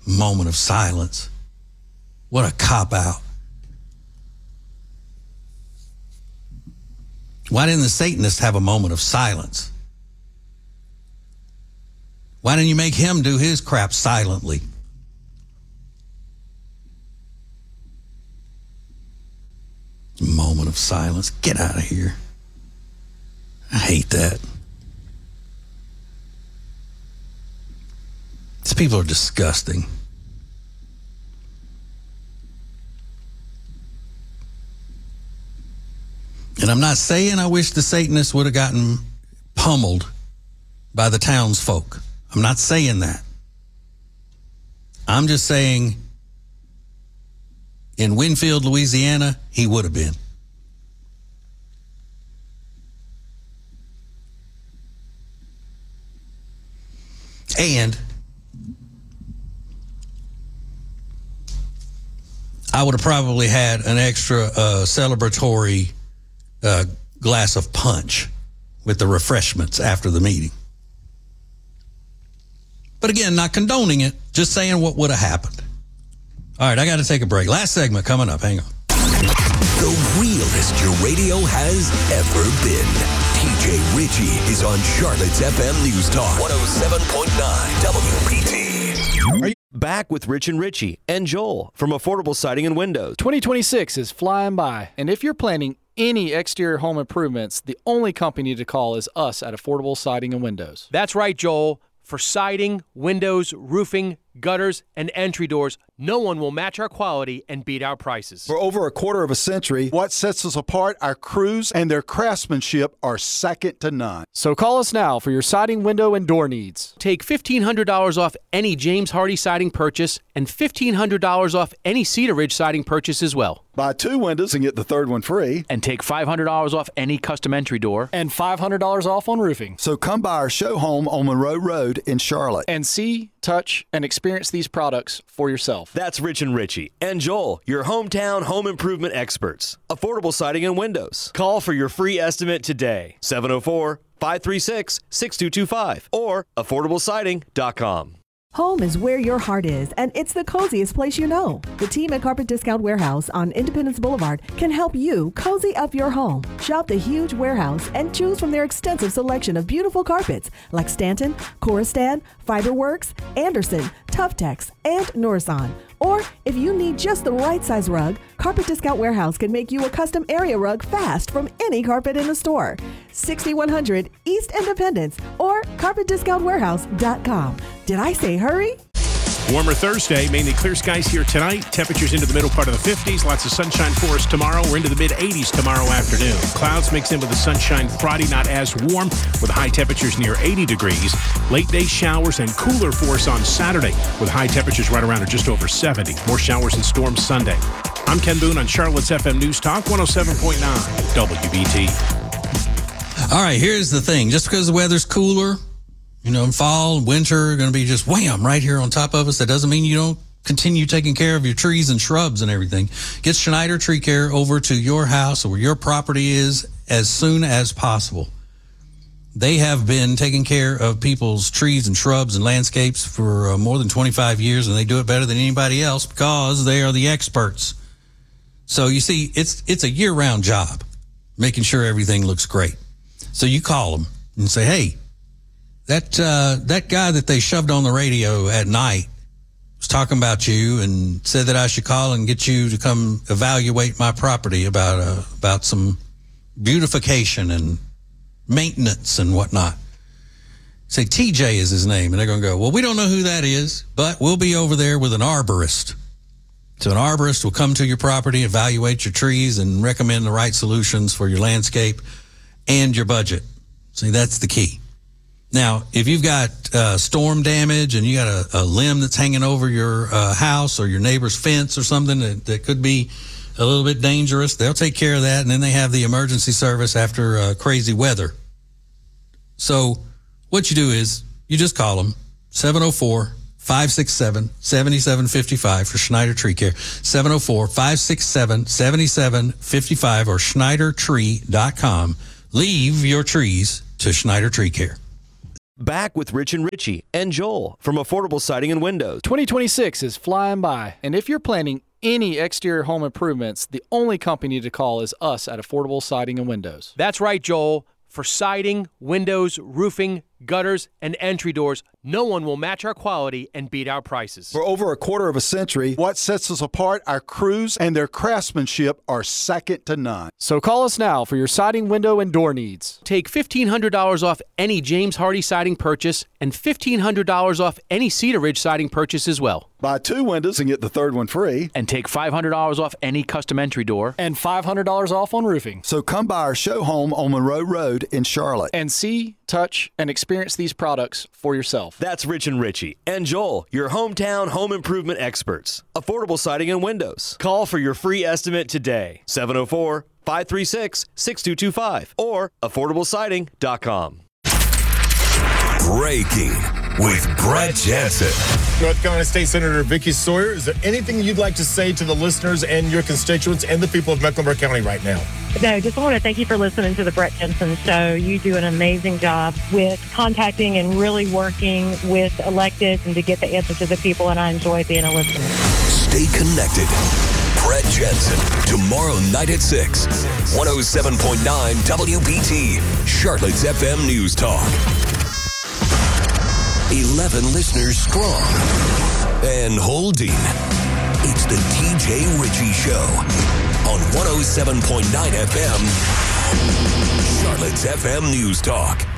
Moment of silence. What a cop-out. Why didn't the Satanist have a moment of silence? Why didn't you make him do his crap silently? Moment of silence. Get out of here. I hate that. These people are disgusting. And I'm not saying I wish the Satanists would have gotten pummeled by the townsfolk. I'm not saying that. I'm just saying in Winfield, Louisiana, he would have been. And I would have probably had an extra celebratory glass of punch with the refreshments after the meeting. But again, not condoning it, just saying what would have happened. All right, I got to take a break. Last segment coming up. Hang on. The realest your radio has ever been. TJ Ritchie is on Charlotte's FM News Talk 107.9 WPT. Back with Rich and Ritchie and Joel from Affordable Siding and Windows. 2026 is flying by, and if you're planning any exterior home improvements, the only company to call is us at Affordable Siding and Windows. That's right, Joel. For siding, windows, roofing, gutters, and entry doors, no one will match our quality and beat our prices. For over a quarter of a century, what sets us apart, our crews and their craftsmanship are second to none. So call us now for your siding, window, and door needs. Take $1,500 off any James Hardy siding purchase and $1,500 off any Cedar Ridge siding purchase as well. Buy 2 windows and get the third one free. And take $500 off any custom entry door. And $500 off on roofing. So come by our show home on Monroe Road in Charlotte. And see, touch, and experience these products for yourself. That's Rich and Ritchie and Joel, your hometown home improvement experts. Affordable Siding and Windows. Call for your free estimate today. 704-536-6225 or affordablesiding.com. Home is where your heart is, and it's the coziest place you know. The team at Carpet Discount Warehouse on Independence Boulevard can help you cozy up your home. Shop the huge warehouse and choose from their extensive selection of beautiful carpets like Stanton, Coristan, Fiberworks, Anderson, Tuftex, and Nourison. Or if you need just the right size rug, Carpet Discount Warehouse can make you a custom area rug fast from any carpet in the store. 6100 East Independence or carpetdiscountwarehouse.com. Did I say hurry? Warmer Thursday, mainly clear skies here tonight. Temperatures into the middle part of the 50s. Lots of sunshine for us tomorrow. We're into the mid-80s tomorrow afternoon. Clouds mixed in with the sunshine Friday, not as warm, with high temperatures near 80 degrees. Late day showers and cooler for us on Saturday, with high temperatures right around or just over 70. More showers and storms Sunday. I'm Ken Boone on Charlotte's FM News Talk 107.9 WBT. All right, here's the thing. Just because the weather's cooler, you know, in fall, winter, going to be just wham right here on top of us. That doesn't mean you don't continue taking care of your trees and shrubs and everything. Get Schneider Tree Care over to your house or where your property is as soon as possible. They have been taking care of people's trees and shrubs and landscapes for more than 25 years, and they do it better than anybody else because they are the experts. So you see, it's a year-round job, making sure everything looks great. So you call them and say, hey, that guy that they shoved on the radio at night was talking about you and said that I should call and get you to come evaluate my property about some beautification and maintenance and whatnot. Say TJ is his name, and they're going to go, well, we don't know who that is, but we'll be over there with an arborist. So an arborist will come to your property, evaluate your trees, and recommend the right solutions for your landscape and your budget. See, that's the key. Now, if you've got storm damage and you got a limb that's hanging over your house or your neighbor's fence or something that could be a little bit dangerous, they'll take care of that, and then they have the emergency service after crazy weather. So what you do is you just call them, 704-567-7755 for Schneider Tree Care, 704-567-7755 or schneidertree.com. Leave your trees to Schneider Tree Care. Back with Rich and Richie and Joel from Affordable Siding and Windows. 2026 is flying by, and if you're planning any exterior home improvements, the only company to call is us at Affordable Siding and Windows. That's right, Joel. For siding, windows, roofing, gutters, and entry doors, no one will match our quality and beat our prices. For over a quarter of a century, what sets us apart, our crews and their craftsmanship are second to none. So call us now for your siding, window, and door needs. Take $1,500 off any James Hardy siding purchase and $1,500 off any Cedar Ridge siding purchase as well. Buy 2 windows and get the third one free. And take $500 off any custom entry door. And $500 off on roofing. So come by our show home on Monroe Road in Charlotte. And see, touch, and experience these products for yourself. That's Rich and Richie and Joel, your hometown home improvement experts. Affordable Siding and Windows. Call for your free estimate today. 704-536-6225 or affordablesiding.com. Breaking with Brett Jensen. North Carolina State Senator Vicky Sawyer, is there anything you'd like to say to the listeners and your constituents and the people of Mecklenburg County right now? No, just want to thank you for listening to the Brett Jensen Show. You do an amazing job with contacting and really working with electeds and to get the answer to the people, and I enjoy being a listener. Stay connected. Brett Jensen, tomorrow night at 6. 107.9 WBT, Charlotte's FM News Talk. 11 listeners strong and holding. It's the TJ Ritchie Show on 107.9 FM, Charlotte's FM News Talk.